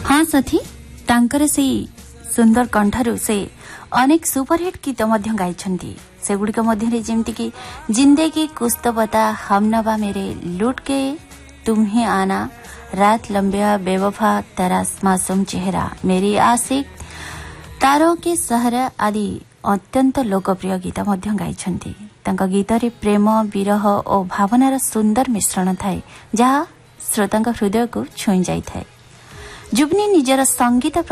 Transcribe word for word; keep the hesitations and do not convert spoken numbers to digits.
हाँ साथी तांकर से सुंदर कंठारु से अनेक सुपरहिट गीत मध्य गाइछन्ती सेगुड़िक मध्य जेमती कि जिंदगी कुछ तो बता हम नबा मेरे लूट के तुम्हें आना रात लंबिया बेवफा तेरा मासूम चेहरा मेरी आशिक तारों के शहर आदि अत्यंत लोकप्रिय गीत मध्य गाइछन्ती तांका गीतरे प्रेम विरह और भावनार सुंदर मिश्रण थाए जहाँ श्रोतांक हृदय को छुई जाइथाए जुबनी निजर संगीत